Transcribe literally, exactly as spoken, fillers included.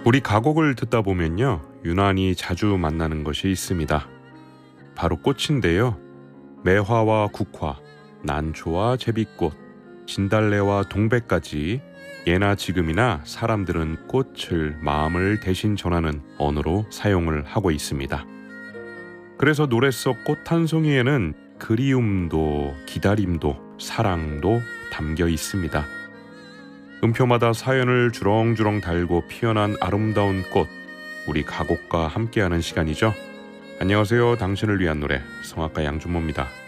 우리 가곡을 듣다 보면요, 유난히 자주 만나는 것이 있습니다. 바로 꽃인데요. 매화와 국화, 난초와 제비꽃, 진달래와 동백까지 예나 지금이나 사람들은 꽃을 마음을 대신 전하는 언어로 사용을 하고 있습니다. 그래서 노래 속 꽃 한 송이에는 그리움도 기다림도 사랑도 담겨 있습니다. 음표마다 사연을 주렁주렁 달고 피어난 아름다운 꽃, 우리 가곡과 함께하는 시간이죠. 안녕하세요. 당신을 위한 노래, 성악가 양준모입니다.